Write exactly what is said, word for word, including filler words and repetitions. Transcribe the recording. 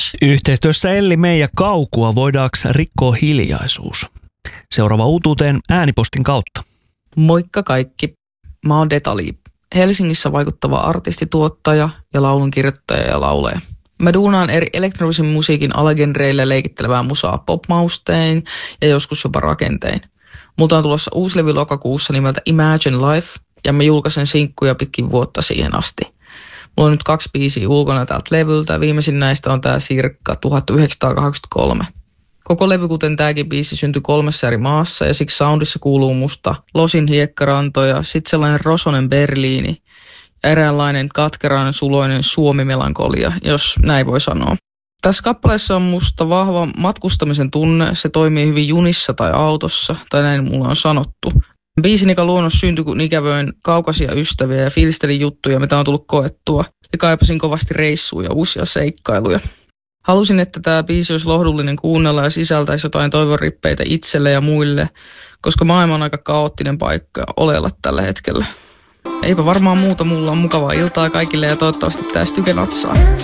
Yhteistyössä Elli May ja Kaukua voidaanko rikkoa hiljaisuus? Seuraava uutuuteen äänipostin kautta. Moikka kaikki. Mä oon Detali. Helsingissä vaikuttava artistituottaja ja laulunkirjoittaja ja lauleja. Mä duunaan eri elektronisen musiikin alagenreille leikittelevää musaa popmaustein ja joskus jopa rakentein. Multa on tulossa uusi levy lokakuussa nimeltä Imagine Life ja mä julkaisen sinkkuja pitkin vuotta siihen asti. Mulla on nyt kaksi biisiä ulkona täältä levyltä. Viimeisin näistä on tää Sirkka tuhatyhdeksänsataakahdeksankymmentäkolme. Koko levy, kuten tääkin biisi, syntyi kolmessa eri maassa ja siksi soundissa kuuluu musta Losin hiekkarantoja, sit sellainen rosonen Berliini ja eräänlainen katkeran suloinen suomimelankolia, jos näin voi sanoa. Tässä kappaleessa on musta vahva matkustamisen tunne, se toimii hyvin junissa tai autossa, tai näin mulle on sanottu. Biisin ikä luonnos syntyi, kun ikävöin kaukaisia ystäviä ja fiilistelin juttuja, mitä on tullut koettua, ja kaipasin kovasti reissuja ja uusia seikkailuja. Halusin, että tämä biisi olisi lohdullinen kuunnella ja sisältäisi jotain toivonrippeitä itselle ja muille, koska maailma on aika kaoottinen paikka olella tällä hetkellä. Eipä varmaan muuta, mulla on mukavaa iltaa kaikille ja toivottavasti tämä styke natsaa.